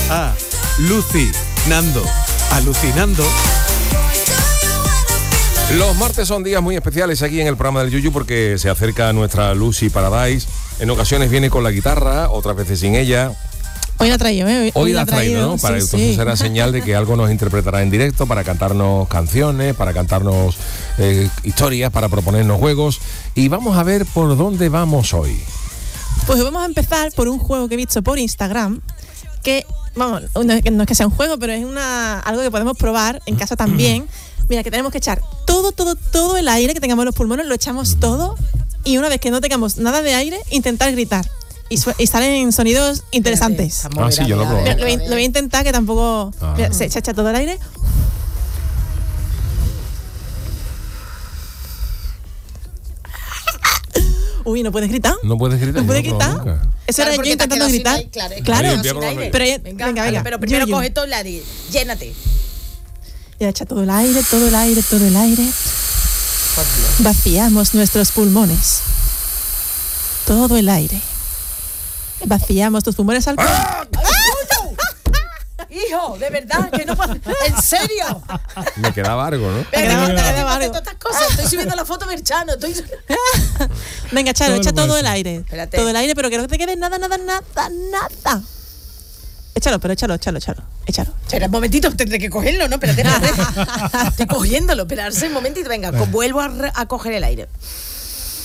Lucy, Nando, alucinando. Los martes son días muy especiales aquí en el programa del Yuyu porque se acerca nuestra Lucy Paradise. En ocasiones viene con la guitarra, otras veces sin ella. Hoy la ha traído, Hoy la ha traído, ¿no? Para entonces será señal de que algo nos interpretará en directo, para cantarnos canciones, para cantarnos historias, para proponernos juegos. Y vamos a ver por dónde vamos hoy. Pues vamos a empezar por un juego que he visto por Instagram, que, vamos, no es que sea un juego, pero es algo que podemos probar en casa también. Mira, que tenemos que echar todo el aire que tengamos en los pulmones, lo echamos todo, y una vez que no tengamos nada de aire, intentar gritar. Y salen sonidos interesantes. Sí, yo lo probé. Lo voy a intentar, que tampoco... Mira, se echa todo el aire. Uy, ¿no puedes gritar? ¿No puedes gritar? ¿No puedes gritar? Eso era yo intentando gritar. Claro. Pero venga, pero primero coge todo el aire. Llénate. Ya echa todo el aire. Vaciamos nuestros pulmones. Todo el aire. Vaciamos tus pulmones al... ¡Ah! Hijo, de verdad, que no puedo... ¿En serio? Me quedaba algo, ¿no? Todas estas cosas. Estoy subiendo la foto Merchano. Venga, Charo, echa todo el aire. Espérate. Todo el aire, pero que no te quede nada. Échalo. Espera un momentito, tendré que cogerlo, ¿no? Espérate. Estoy cogiéndolo, esperarse un momentito. Venga, vuelvo a coger el aire.